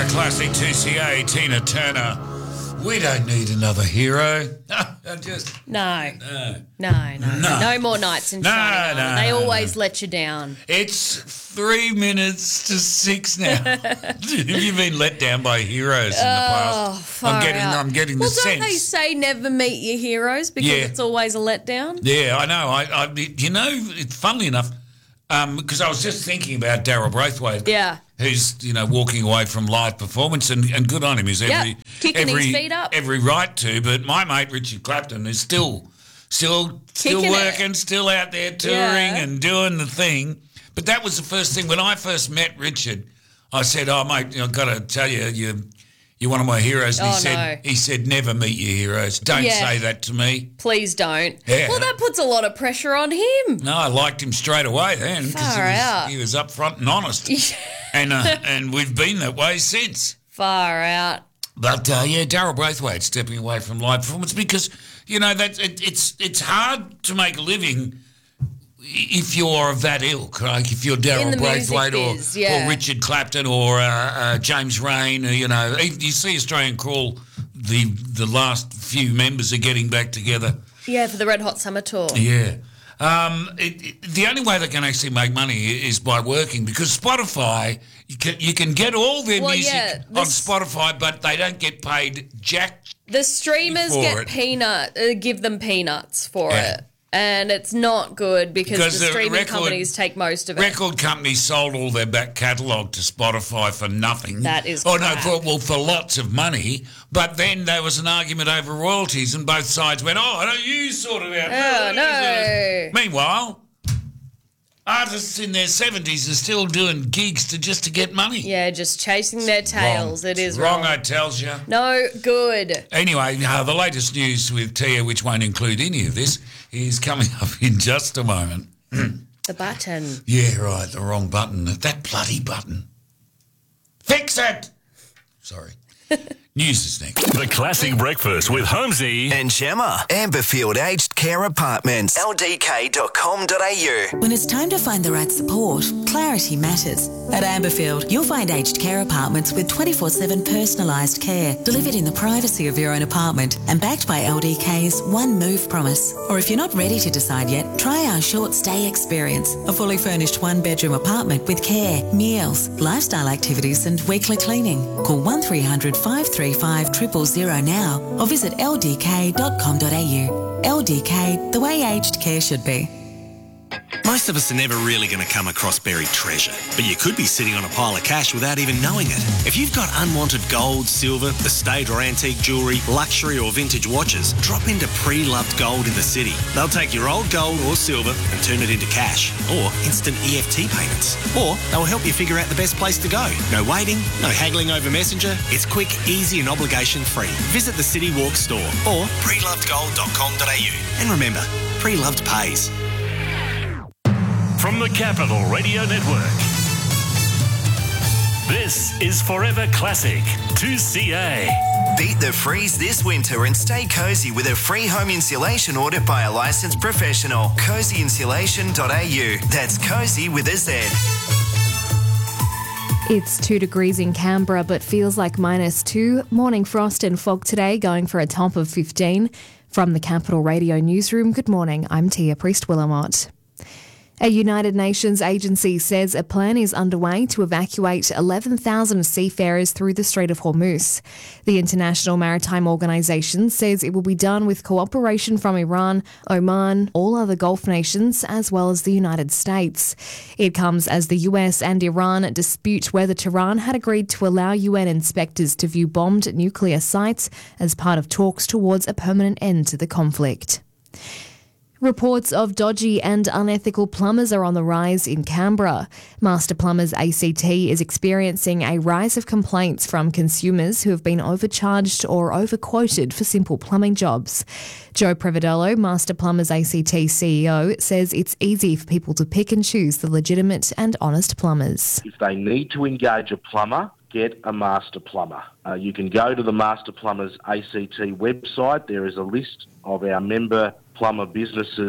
Forever Classic 2CA, Tina Turner. We don't need another hero. No more nights in Shining Island. They always let you down. It's 3 minutes to 6 now. Have you been let down by heroes in the past? I'm getting the sense. Well, don't they say never meet your heroes because it's always a letdown? Yeah, I know. Funnily enough, because I was just thinking about Daryl Braithwaite. Yeah. Who's, walking away from live performance, and good on him. He's kicking his feet up. Every right to, but my mate Richard Clapton is still working, still out there touring and doing the thing. But that was the first thing. When I first met Richard, I said, "Oh, mate, I've got to tell you, you're one of my heroes." And he said, "Never meet your heroes. Don't say that to me. Please don't." Yeah. Well, that puts a lot of pressure on him. No, I liked him straight away then because he was upfront and honest. And we've been that way since. Far out. But Daryl Braithwaite stepping away from live performance because it's hard to make a living if you're of that ilk, like if you're Daryl Braithwaite or Richard Clapton or James Rain. You see Australian Crawl, the last few members are getting back together. Yeah, for the Red Hot Summer Tour. Yeah. The only way they can actually make money is by working because Spotify, you can get all their music on Spotify, but they don't get paid jack. The streamers give them peanuts for it. And it's not good because the streaming companies take most of it. Record companies sold all their back catalogue to Spotify for nothing. That is crap. For lots of money. But then there was an argument over royalties and both sides went, don't you sort it out. Oh, no. Meanwhile, artists in their 70s are still doing gigs just to get money. Yeah, just chasing their tails. It is wrong. I tells you. No good. Anyway, the latest news with Tia, which won't include any of this, is coming up in just a moment. The button. Yeah, right, the wrong button. That bloody button. Fix it! Sorry. News is next. The Classic Breakfast with Holmesy and Gemma. Amberfield Aged Care Apartments. ldk.com.au. When it's time to find the right support, clarity matters. At Amberfield, you'll find aged care apartments with 24/7 personalised care, delivered in the privacy of your own apartment and backed by LDK's One Move promise. Or if you're not ready to decide yet, try our short stay experience, a fully furnished one-bedroom apartment with care, meals, lifestyle activities and weekly cleaning. Call 1300 535 000 now or visit ldk.com.au. LDK, the way aged care should be. Most of us are never really going to come across buried treasure, but you could be sitting on a pile of cash without even knowing it. If you've got unwanted gold, silver, estate or antique jewellery, luxury or vintage watches, drop into Pre-Loved Gold in the city. They'll take your old gold or silver and turn it into cash or instant EFT payments. Or they'll help you figure out the best place to go. No waiting, no haggling over Messenger. It's quick, easy and obligation-free. Visit the City Walk store or prelovedgold.com.au. And remember, Pre-Loved pays. From the Capital Radio Network, this is Forever Classic 2CA. Beat the freeze this winter and stay cosy with a free home insulation order by a licensed professional. Cozyinsulation.au. That's cozy with a Z. It's 2 degrees in Canberra, but feels like -2. Morning frost and fog today, going for a top of 15. From the Capital Radio Newsroom, good morning. I'm Tia Priest-Willamott. A United Nations agency says a plan is underway to evacuate 11,000 seafarers through the Strait of Hormuz. The International Maritime Organization says it will be done with cooperation from Iran, Oman, all other Gulf nations, as well as the United States. It comes as the US and Iran dispute whether Tehran had agreed to allow UN inspectors to view bombed nuclear sites as part of talks towards a permanent end to the conflict. Reports of dodgy and unethical plumbers are on the rise in Canberra. Master Plumbers ACT is experiencing a rise of complaints from consumers who have been overcharged or overquoted for simple plumbing jobs. Joe Prevedolo, Master Plumbers ACT CEO, says it's easy for people to pick and choose the legitimate and honest plumbers. If they need to engage a plumber, get a master plumber. You can go to the Master Plumbers ACT website. There is a list of our member plumber businesses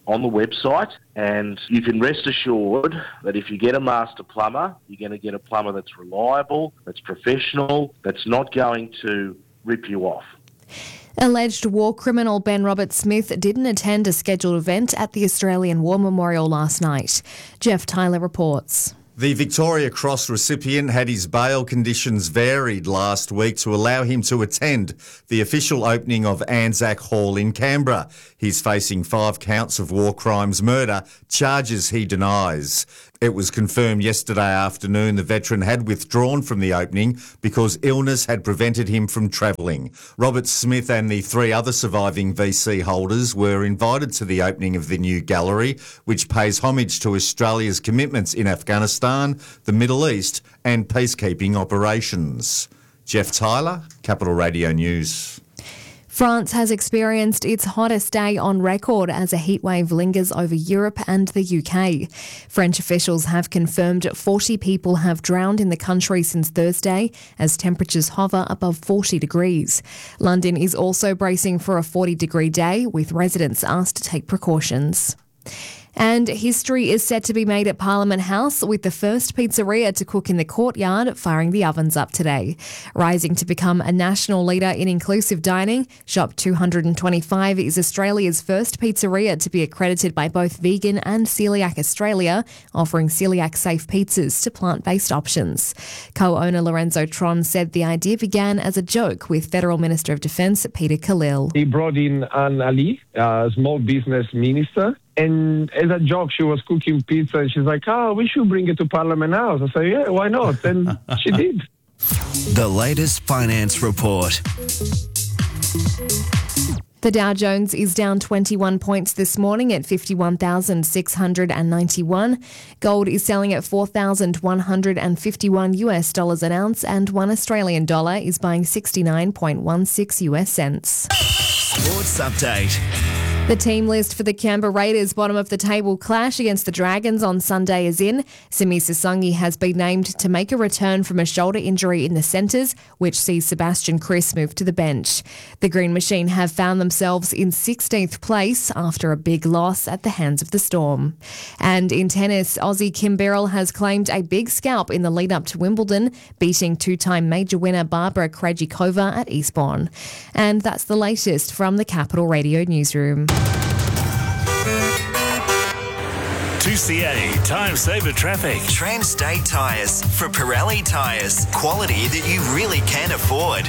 on the website, and you can rest assured that if you get a master plumber, you're going to get a plumber that's reliable, that's professional, that's not going to rip you off. Alleged war criminal Ben Roberts-Smith didn't attend a scheduled event at the Australian War Memorial last night. Jeff Tyler reports. The Victoria Cross recipient had his bail conditions varied last week to allow him to attend the official opening of Anzac Hall in Canberra. He's facing 5 counts of war crimes murder, charges he denies. It was confirmed yesterday afternoon the veteran had withdrawn from the opening because illness had prevented him from travelling. Roberts-Smith and the 3 other surviving VC holders were invited to the opening of the new gallery, which pays homage to Australia's commitments in Afghanistan, the Middle East and peacekeeping operations. Jeff Tyler, Capital Radio News. France has experienced its hottest day on record as a heatwave lingers over Europe and the UK. French officials have confirmed 40 people have drowned in the country since Thursday as temperatures hover above 40 degrees. London is also bracing for a 40-degree day, with residents asked to take precautions. And history is set to be made at Parliament House, with the first pizzeria to cook in the courtyard firing the ovens up today. Rising to become a national leader in inclusive dining, Shop 225 is Australia's first pizzeria to be accredited by both Vegan and Celiac Australia, offering celiac-safe pizzas to plant-based options. Co-owner Lorenzo Tron said the idea began as a joke with Federal Minister of Defence Peter Khalil. He brought in Anne Ali, small business minister, and as a joke, she was cooking pizza and she's like, we should bring it to Parliament House. I said, yeah, why not? And she did. The latest finance report. The Dow Jones is down 21 points this morning at 51,691. Gold is selling at $4,151 an ounce, and $1 Australian dollar is buying 69.16 US cents. Sports update. The team list for the Canberra Raiders' bottom-of-the-table clash against the Dragons on Sunday is in. Simi Sasangi has been named to make a return from a shoulder injury in the centres, which sees Sebastian Kris move to the bench. The Green Machine have found themselves in 16th place after a big loss at the hands of the Storm. And in tennis, Aussie Kim Birrell has claimed a big scalp in the lead-up to Wimbledon, beating 2-time major winner Barbara Krejcikova at Eastbourne. And that's the latest from the Capital Radio Newsroom. 2CA Time Saver Traffic. Trans-State Tyres for Pirelli Tyres. Quality that you really can afford.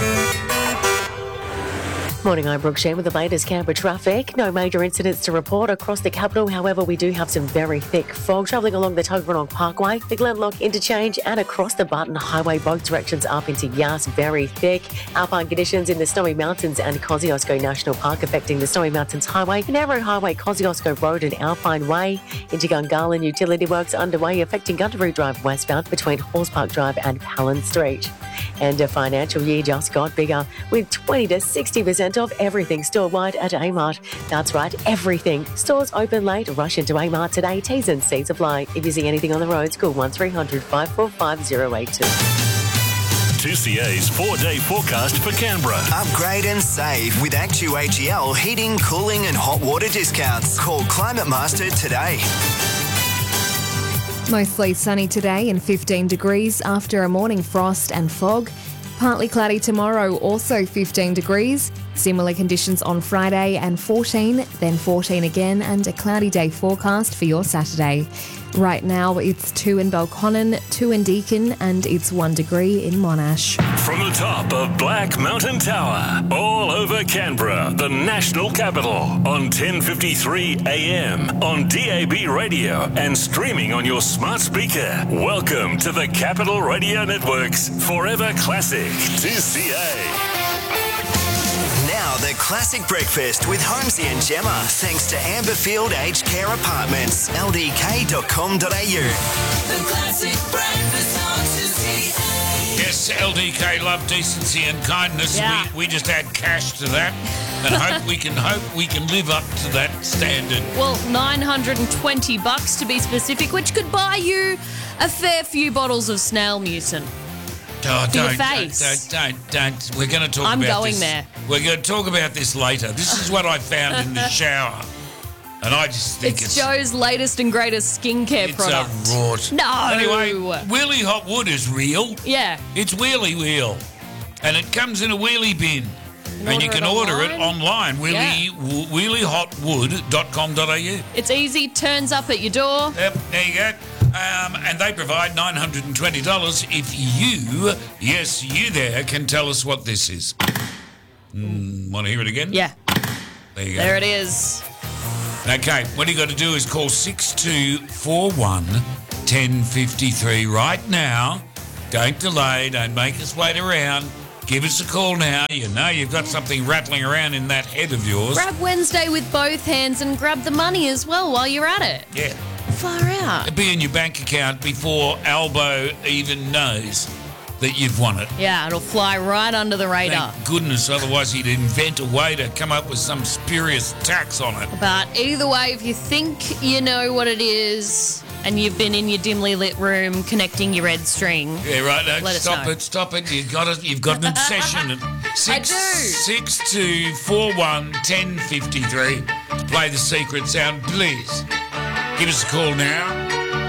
Morning, I'm Brooke Shen with the latest Canberra traffic. No major incidents to report across the capital. However, we do have some very thick fog travelling along the Tuggeranong Parkway, the Glenlock Interchange and across the Barton Highway, both directions up into Yass. Very thick. Alpine conditions in the Snowy Mountains and Kosciuszko National Park affecting the Snowy Mountains Highway, Narrow Highway, Kosciuszko Road and Alpine Way. Into Gungahlin, utility works underway affecting Gundaroo Drive westbound between Horse Park Drive and Palin Street. And a financial year just got bigger with 20 to 60% off everything store-wide at Amart. That's right, everything. Stores open late. Rush into Amart today. T's and C's apply. If you see anything on the roads, call 1300 545 082. 2CA's 4-day forecast for Canberra. Upgrade and save with ActuAGL heating, cooling and hot water discounts. Call Climate Master today. Mostly sunny today and 15 degrees after a morning frost and fog. Partly cloudy tomorrow, also 15 degrees. Similar conditions on Friday and 14, then 14 again, and a cloudy day forecast for your Saturday. Right now it's 2 in Belconnen, 2 in Deakin, and it's 1 degree in Monash. From the top of Black Mountain Tower, all over Canberra, the national capital, on 1053 AM, on DAB radio, and streaming on your smart speaker. Welcome to the Capital Radio Network's Forever Classic 2CA. Now the classic breakfast with Holmesy and Gemma, thanks to Amberfield Aged Care Apartments, ldk.com.au. The classic breakfast on 2CA. Yes, LDK, love, decency and kindness. Yeah. We just add cash to that and hope we can live up to that standard. Well, $920 to be specific, which could buy you a fair few bottles of snail mucin. Oh, for your don't. We're going to talk I'm about going this. there. We're going to talk about this later. This is what I found in the shower And I just think it's Joe's latest and greatest skincare product. It's a rort. No. Anyway, Wheelie Hot Wood is real. Yeah. It's Wheelie Wheel. And it comes in a wheelie bin. And you can order it online. wheeliehotwood.com.au. It's easy, turns up at your door. Yep, there you go. And they provide $920 if you, yes, you there, can tell us what this is. Want to hear it again? Yeah. There you go. There it is. Okay, what you got to do is call 6241 1053 right now. Don't delay, don't make us wait around. Give us a call now. You know you've got something rattling around in that head of yours. Grab Wednesday with both hands and grab the money as well while you're at it. Yeah. Far out. It'll be in your bank account before Albo even knows that you've won it. Yeah, it'll fly right under the radar. Thank goodness, otherwise he'd invent a way to come up with some spurious tax on it. But either way, if you think you know what it is and you've been in your dimly lit room connecting your red string, yeah, right. No, let stop us know. it, stop it. You've got an obsession. I do. 6241 1053 to play the secret sound, please. Give us a call now.